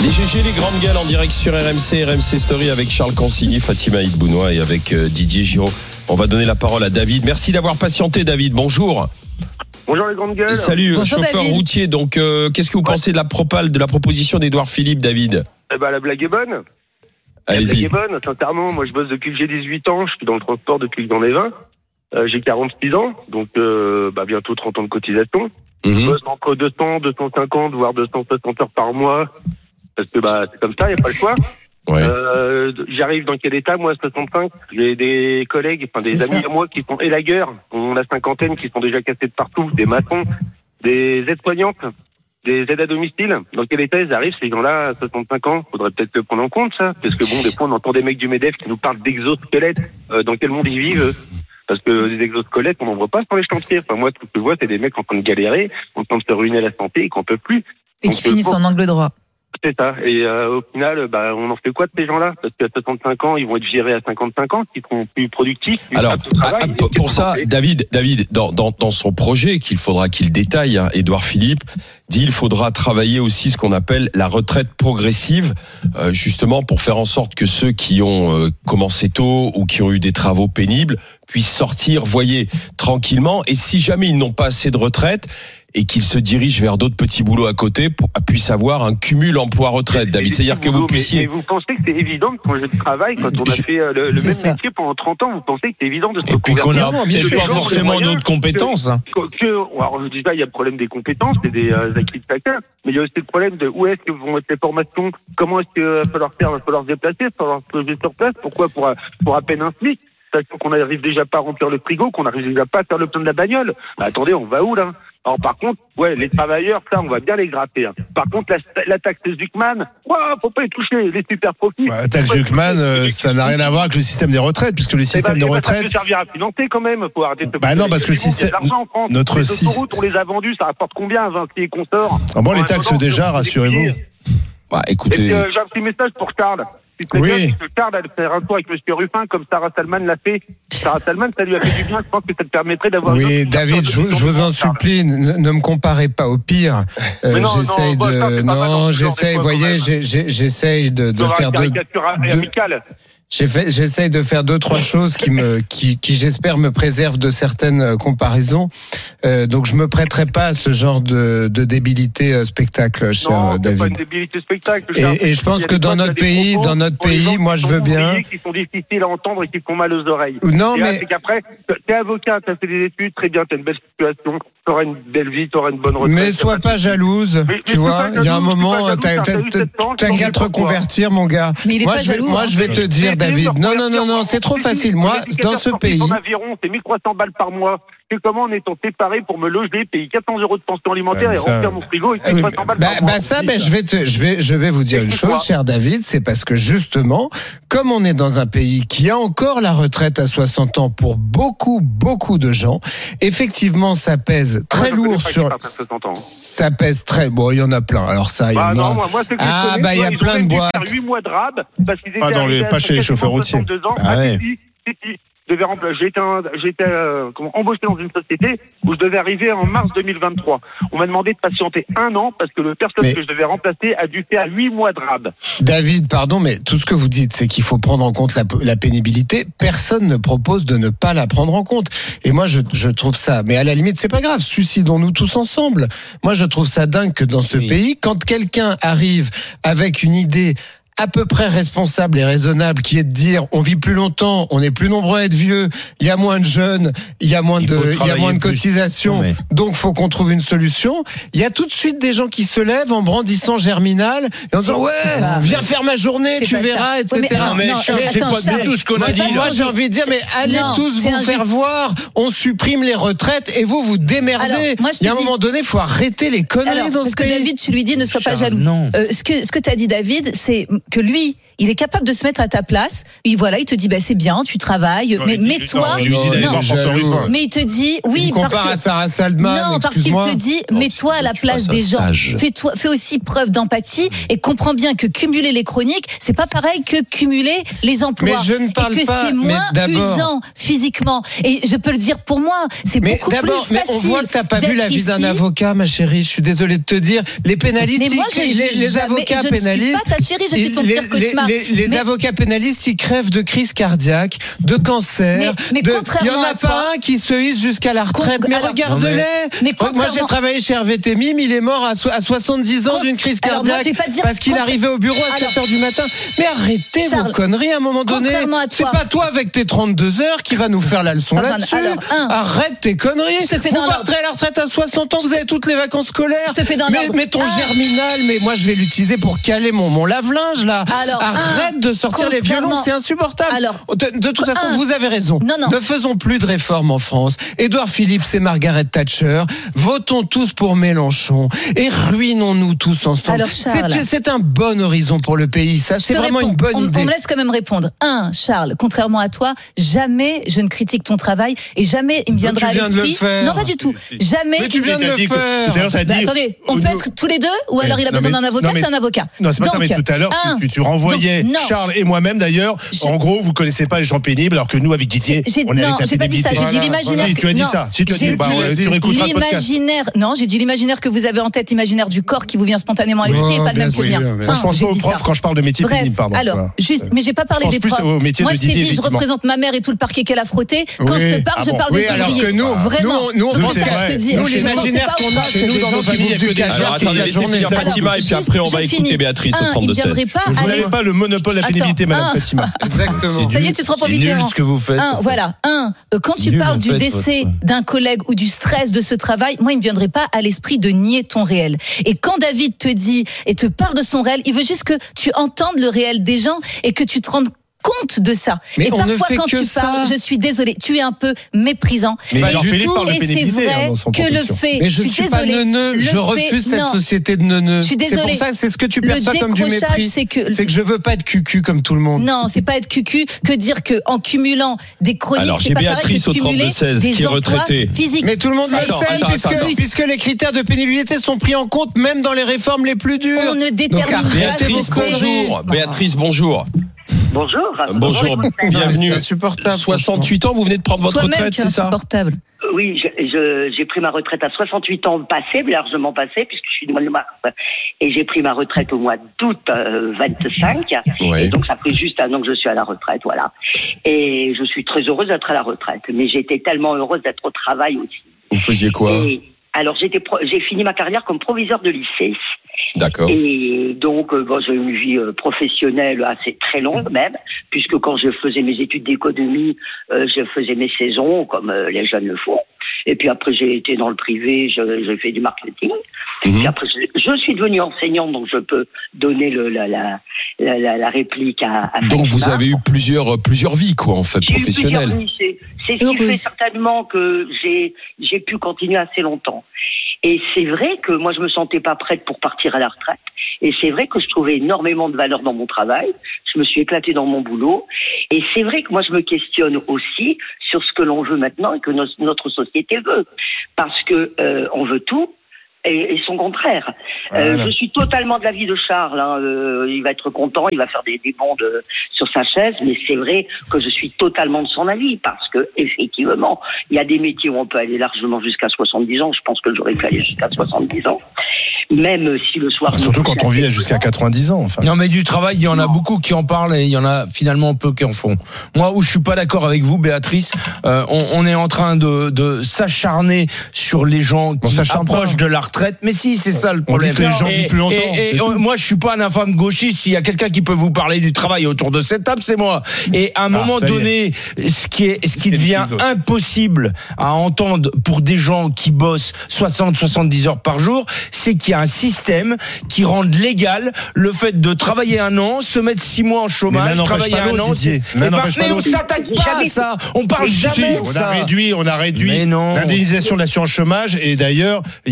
Les GG, les grandes gueules en direct sur RMC Story avec Charles Consigny, Fatima Idbounois et avec Didier Giraud. On va donner la parole à David. Merci d'avoir patienté, David. Bonjour. Bonjour les grandes gueules. Salut, bonjour, chauffeur David. routier. Donc, qu'est-ce que vous pensez de la proposition d'Édouard Philippe, David? La blague est bonne. Allez-y. La blague est bonne, sincèrement. Moi, je bosse depuis que j'ai 18 ans. Je suis dans le transport depuis que j'en ai 20. J'ai 46 ans, donc bientôt 30 ans de cotisation. Je bosse entre 200, 250, voire 260 heures par mois. Parce que c'est comme ça, il n'y a pas le choix. Ouais. J'arrive dans quel état, moi, à 65? J'ai des collègues, des amis à moi qui sont élagueurs, on a la cinquantaine, qui sont déjà cassés de partout, des maçons, des aides-soignantes, des aides à domicile. Dans quel état ils arrivent, ces gens-là, à 65 ans? Faudrait peut-être le prendre en compte, ça. Parce que des fois, on entend des mecs du MEDEF qui nous parlent d'exosquelettes. Dans quel monde ils vivent, eux? Parce que des exosquelettes, on n'en voit pas sur les chantiers. Enfin, moi, tout ce que je vois, c'est des mecs en train de galérer, en train de se ruiner la santé et qu'on peut plus. Et qui finissent en angle droit. C'est ça. Et au final, on en fait quoi de ces gens-là? Parce qu'à 65 ans, ils vont être virés à 55 ans, qui seront plus productifs. Alors, pour ça, David, dans son projet qu'il faudra qu'il détaille, Édouard Philippe dit il faudra travailler aussi ce qu'on appelle la retraite progressive, justement pour faire en sorte que ceux qui ont commencé tôt ou qui ont eu des travaux pénibles puissent sortir, voyez, tranquillement. Et si jamais ils n'ont pas assez de retraite et qu'ils se dirigent vers d'autres petits boulots à côté, puissent avoir un cumul emploi-retraite, David. C'est-à-dire que vous puissiez... Mais vous pensez que c'est évident de changer de travail quand on a fait le même métier pendant 30 ans? Vous pensez que c'est évident de se reconvertir? Et puis qu'on n'a peut-être pas forcément d'autres compétences. Alors, je dis pas, il y a le problème des compétences et des acquis de chacun, mais il y a aussi le problème de où est-ce que vont être les formations, comment est-ce qu'il va falloir faire, il va falloir se déplacer, il va falloir se loger sur place. Pourquoi? Pour à peine un SMIC. Sachant qu'on n'arrive déjà pas à remplir le frigo, qu'on n'arrive déjà pas à faire le plein de la bagnole. Attendez, on va où là? Alors par contre, les travailleurs, ça, on va bien les gratter. Par contre, la taxe Zuckman, faut pas les toucher, les super profits. La taxe Zuckman, ça n'a rien à voir avec le système des retraites, puisque le système de retraite... Ça peut servir à financer quand même, faut arrêter de... non, parce que le système... Notre autoroute, on les a vendus, ça rapporte combien, Vinci et consorts? Les taxes déjà, rassurez-vous. Écoutez... Et puis, j'ai un petit message pour Charles. Oui. Charles a fait un tour avec M. Ruffin, comme Sarah Salman l'a fait. Sarah Salman, ça lui a fait du bien. Je pense que ça te permettrait d'avoir... Oui, David, je vous en supplie, ne me comparez pas au pire. J'essaye de faire J'essaye de faire 2-3 choses qui j'espère me préservent de certaines comparaisons. Donc je me prêterai pas à ce genre de débilité spectacle, cher David. Pas une débilité spectacle. Et je pense que dans notre pays, moi je veux bien. Qui sont difficiles à entendre et qui font mal aux oreilles. Non, mais c'est qu'après, t'es avocat, t'as fait des études, très bien, t'as une belle situation, t'auras une belle vie, t'auras une bonne retraite. Mais sois pas jalouse, tu vois. Il y a un moment, t'as qu'à te reconvertir, mon gars. Mais il est pas jaloux. Moi, je vais te dire, David. Non, c'est trop facile. Moi, dans ce pays. En aviron, c'est 1300 balles par mois. C'est comment, en étant séparé, pour me loger, payer 400 € de pension alimentaire et remplir mon frigo et 1300 balles par mois. Je vais vous dire une chose, cher David, c'est parce que justement, comme on est dans un pays qui a encore la retraite à 60 ans pour beaucoup de gens, effectivement, ça pèse très lourd sur. Ça pèse très. Bon, il y en a plein. Alors ça, il y en a. Il y a plein de boîtes. 8 mois de rab parce qu'ils étaient pas chez les chauffeurs routiers. J'ai été embauché dans une société où je devais arriver en mars 2023. On m'a demandé de patienter 1 an parce que le personne que je devais remplacer a dû faire 8 mois de rab. David, pardon, mais tout ce que vous dites, c'est qu'il faut prendre en compte la pénibilité. Personne ne propose de ne pas la prendre en compte. Et moi, je trouve ça, mais à la limite, c'est pas grave. Suicidons-nous tous ensemble. Moi, je trouve ça dingue que dans ce pays, quand quelqu'un arrive avec une idée à peu près responsable et raisonnable qui est de dire on vit plus longtemps, on est plus nombreux à être vieux, il y a moins de jeunes, il y a moins de cotisations, donc faut qu'on trouve une solution. Il y a tout de suite des gens qui se lèvent en brandissant Germinal et en disant viens faire ma journée, tu verras, etc. C'est pas du tout ce qu'on a dit. Moi j'ai envie de dire allez tous vous faire voir, on supprime les retraites et vous démerdez. Il y a un moment donné, faut arrêter les conneries dans ce pays. Parce que David, tu lui dis ne sois pas jaloux. Ce que tu as dit, David, c'est que lui, il est capable de se mettre à ta place. Il te dit, c'est bien, tu travailles, mais mets-toi. Mais il te dit, oui, parce que à Sarah Saldman. Non, parce qu'il te dit, mets-toi à la place des gens. Fais aussi preuve d'empathie et comprends bien que cumuler les chroniques, c'est pas pareil que cumuler les emplois. Mais je ne parle et que pas. C'est moins usant physiquement. Et je peux le dire pour moi, c'est beaucoup plus facile. Mais on voit que t'as pas vu la vie d'un avocat, ma chérie. Je suis désolé de te dire. Les pénalistes, les avocats pénalistes. Je suis pas ta chérie, je suis ton pire cauchemar. Les avocats pénalistes, ils crèvent de crise cardiaque, de cancer. Mais il y en a pas un qui se hisse jusqu'à la retraite. Mais regarde-les. Moi, j'ai travaillé chez Hervé Temim. Il est mort à 70 ans d'une crise cardiaque parce qu'il arrivait au bureau à 7h du matin. Mais arrêtez vos conneries à un moment donné. C'est pas toi avec tes 32 heures qui va nous faire la leçon là-dessus. Arrête tes conneries. Vous partirez à la retraite à 60 ans, vous avez toutes les vacances scolaires. Mais ton germinal, mais moi je vais l'utiliser pour caler mon lave-linge là. Arrête de sortir les violons, c'est insupportable. De toute façon, vous avez raison. Ne faisons plus de réformes en France. Édouard Philippe, c'est Margaret Thatcher. Votons tous pour Mélenchon et ruinons-nous tous ensemble. C'est un bon horizon pour le pays. Ça, c'est vraiment une bonne idée. On me laisse quand même répondre. Charles, contrairement à toi, jamais je ne critique ton travail et jamais il me viendra à l'esprit. Non, pas du tout. Jamais. Mais tu viens de le faire. Tout à l'heure, t'as dit. Attendez, on peut être tous les deux ou alors il a besoin d'un avocat, c'est un avocat. Non, c'est pas ça, mais tout à l'heure, tu renvoyais Charles et moi-même d'ailleurs. En gros, vous connaissez pas les gens pénibles, alors que nous, avec Didier, on est avec la pénibilité. Non, j'ai pas dit ça, j'ai dit l'imaginaire. Tu as dit ça. Si tu as dit, tu réécouteras le podcast. Non, j'ai dit l'imaginaire que vous avez en tête, l'imaginaire du corps qui vous vient spontanément à l'esprit et pas le même que le mien. Je pense pas aux profs quand je parle de métier pénible, pardon. Alors, juste, mais j'ai pas parlé des profs. Moi, je t'ai dit, je représente ma mère et tout le parquet qu'elle a frotté. Quand je te parle, je parle des ouvriers. Alors que nous, vraiment, nous, on pense c'est ça que je te dis. Nous, l'imaginaire qu'on a, c'est nous dans nos familles, il y a que des Alors attendez, laissez finir Fatima et puis après on va écouter Béatrice au 32-16. Vous n'avez pas le monopole de la pénibilité, madame Fatima. Exactement. Ça y est, tu te prends pour Mitterrand. C'est nul ce que vous faites. Quand tu parles du décès d'un collègue ou du stress de ce travail, moi, il ne me viendrait pas à l'esprit de nier ton réel. Et quand David te dit et te parle de son réel, il veut juste que tu entendes le réel des gens et que tu te rendes compte de ça. Mais et parfois quand tu parles, je suis désolée, tu es un peu méprisant. Mais Philippe parle de pénibilité. Et c'est vrai que le fait, mais je ne suis pas neuneux, je refuse cette société de neuneux. Je suis désolée. C'est pour ça que c'est ce que tu perçois comme du mépris. C'est que je veux pas être cucu comme tout le monde. Non, c'est pas être cucu que dire que en cumulant des chroniques, alors, c'est pas pareil que Béatrice au 32-16 qui est retraitée. Mais tout le monde le sait, puisque les critères de pénibilité sont pris en compte même dans les réformes les plus dures. On ne détermine pas. Béatrice, bonjour. Béatrice, bonjour. Bonjour, bienvenue. C'est insupportable. 68 ans, vous venez de prendre votre retraite, c'est ça? Oui, j'ai pris ma retraite à 68 ans passé, largement passé, puisque je suis du mois de mars. Et j'ai pris ma retraite au mois d'août 25. Oui. Et donc ça fait juste un an que je suis à la retraite, voilà. Et je suis très heureuse d'être à la retraite. Mais j'étais tellement heureuse d'être au travail aussi. Vous faisiez quoi? Alors j'ai fini ma carrière comme proviseur de lycée. D'accord. Et donc, j'ai une vie professionnelle assez très longue même, puisque quand je faisais mes études d'économie, je faisais mes saisons, comme les jeunes le font. Et puis après, j'ai été dans le privé, j'ai fait du marketing. Puis après, je suis devenue enseignante, donc je peux donner la réplique à donc vous avez eu plusieurs vies, quoi, en fait, professionnelles. C'est ce qui fait certainement que j'ai pu continuer assez longtemps. Et c'est vrai que moi, je me sentais pas prête pour partir à la retraite. Et c'est vrai que je trouvais énormément de valeur dans mon travail. Je me suis éclatée dans mon boulot. Et c'est vrai que moi, je me questionne aussi sur ce que l'on veut maintenant et que notre société veut. Parce que on veut tout. Et son contraire. Je suis totalement de l'avis de Charles. Il va être content, il va faire des bonds sur sa chaise, mais c'est vrai que je suis totalement de son avis parce que effectivement, il y a des métiers où on peut aller largement jusqu'à 70 ans. Je pense que j'aurais pu aller jusqu'à 70 ans, même si le soir. Surtout quand on vit jusqu'à 90 ans. Enfin. Non, mais du travail, il y en a beaucoup qui en parlent et il y en a finalement peu qui en font. Moi, où je suis pas d'accord avec vous, Béatrice, on est en train de s'acharner sur les gens qui s'approchent de la retraite. Mais si, c'est ça le problème. On dit que les gens vivent plus longtemps. Et moi, je suis pas un infâme gauchiste. S'il y a quelqu'un qui peut vous parler du travail autour de cette table, c'est moi. Et à un moment donné, ce qui devient impossible à entendre pour des gens qui bossent 60-70 heures par jour, c'est qu'il y a un système qui rende légal le fait de travailler un an, se mettre 6 mois en chômage, travailler un an. Mais on s'attaque pas à ça. On parle jamais de ça. On a réduit l'indemnisation de l'assurance chômage. Et d'ailleurs, il y a eu des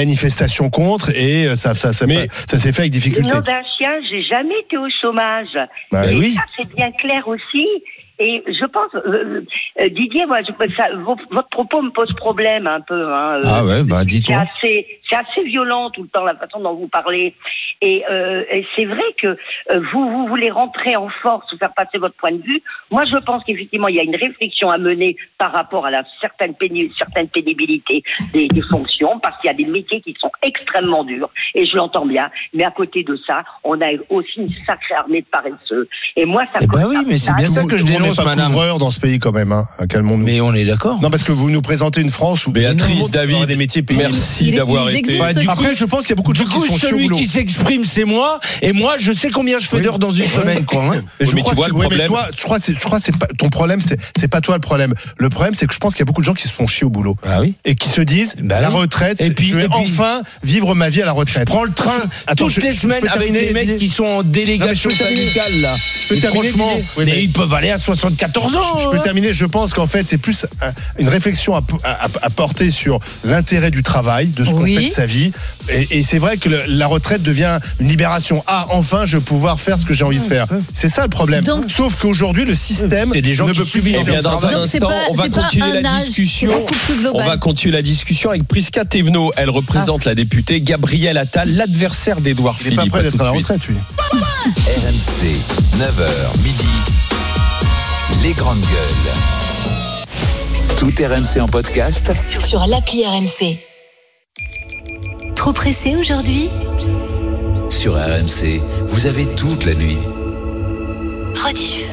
manifestations contre et ça s'est fait avec difficulté. Le nom d'un chien, j'ai jamais été au chômage. Bah, et oui. ça, c'est bien clair aussi. Et je pense, Didier, votre propos me pose problème un peu. Ah ouais, dis-toi. C'est assez violent tout le temps la façon dont vous parlez. Et c'est vrai que vous voulez rentrer en force ou faire passer votre point de vue. Moi, je pense qu'effectivement, il y a une réflexion à mener par rapport à la certaine pénibilité des fonctions, parce qu'il y a des métiers qui sont extrêmement durs. Et je l'entends bien. Mais à côté de ça, on a aussi une sacrée armée de paresseux. Et moi, ça. Oui, mais c'est bien ça que je dénonce. On n'est pas couvreur dans ce pays quand même, calmons-nous. Mais on est d'accord. Non, parce que vous nous présentez une France où Béatrice, David, des métiers pénibles. Merci d'avoir été. Après, je pense qu'il y a beaucoup de gens qui sont celui qui s'exprime, c'est moi, et moi, je sais combien je fais d'heures dans une semaine, quoi. Mais tu vois le problème. Je crois c'est pas ton problème, c'est pas toi le problème. Le problème, c'est que je pense qu'il y a beaucoup de gens qui se font chier au boulot. Ah oui. Et qui se disent, la retraite, je vais enfin vivre ma vie à la retraite. Je prends le train toutes les semaines avec des mecs qui sont en délégation syndicale, là. Franchement, mais ils peuvent aller à 74 ans. Je peux terminer. Je pense qu'en fait, c'est plus une réflexion à porter sur l'intérêt du travail, de ce qu'on fait de sa vie. Et c'est vrai que la retraite devient une libération. Enfin, je vais pouvoir faire ce que j'ai envie de faire. C'est ça le problème. Sauf qu'aujourd'hui, le système ne peut plus vivre. Dans un instant, on va continuer la discussion. On va continuer la discussion avec Prisca Thévenot. Elle représente la députée Gabrielle Attal, l'adversaire d'Édouard Philippe. Il n'est pas prêt d'être à la retraite, lui. RMC, 9h midi. Les grandes gueules. Tout RMC en podcast sur l'appli RMC. Trop pressé aujourd'hui ? Sur RMC, vous avez toute la nuit. Rediff.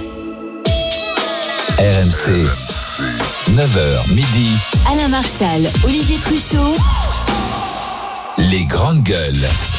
RMC, 9h midi. Alain Marchal, Olivier Truchot. Les grandes gueules.